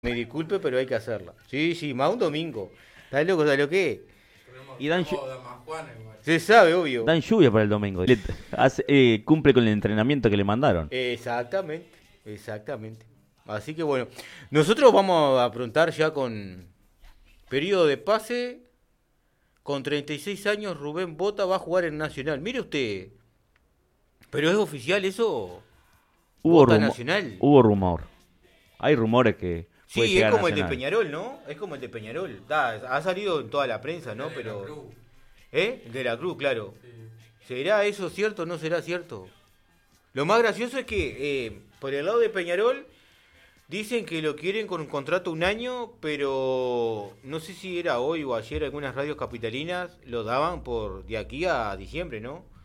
Me disculpe, pero hay que hacerla. Sí, sí, más un domingo. ¿Estás loco? ¿Sabes lo que es? Tenemos, Y tenemos Damajuana igual. Se sabe, obvio. dan lluvia para el domingo. Cumple con el entrenamiento que le mandaron. Exactamente, exactamente. Así que bueno, nosotros vamos a afrontar ya con periodo de pase. Con 36 años, Rubén Bota va a jugar en Nacional. Mire usted, ¿pero es oficial eso? Hubo ¿Bota rumor, Nacional? hubo rumor. Hay rumores que puede Sí, es llegar a como el de Nacional. Peñarol, ¿no? Es como el de Peñarol. Ha salido en toda la prensa, ¿no? De la Pero... Cruz. ¿Eh? De la Cruz, claro. Sí. ¿Será eso cierto o no será cierto? Lo más gracioso es que por el lado de Peñarol dicen que lo quieren con un contrato un año, pero no sé si era hoy o ayer algunas radios capitalinas lo daban por de aquí a diciembre, ¿no?